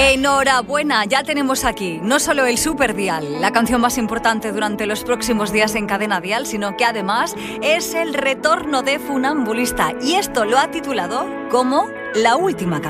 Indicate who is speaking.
Speaker 1: Enhorabuena, ya tenemos aquí no solo el Super Dial, la canción más importante durante los próximos días en Cadena Dial, sino que además es el retorno de Funambulista, y esto lo ha titulado como La Última Canción.